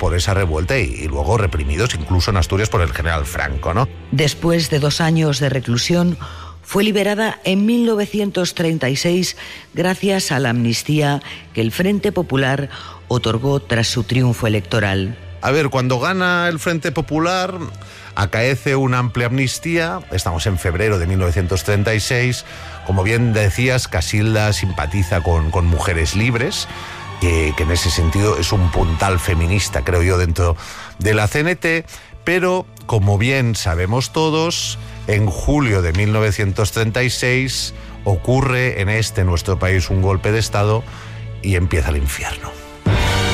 por esa revuelta y luego reprimidos incluso en Asturias por el general Franco, ¿no? Después de 2 años de reclusión, fue liberada en 1936 gracias a la amnistía que el Frente Popular otorgó tras su triunfo electoral. A ver, cuando gana el Frente Popular, acaece una amplia amnistía. Estamos en febrero de 1936. Como bien decías, Casilda simpatiza con Mujeres Libres, que en ese sentido es un puntal feminista, creo yo, dentro de la CNT. Pero, como bien sabemos todos, en julio de 1936 ocurre en nuestro país un golpe de Estado y empieza el infierno.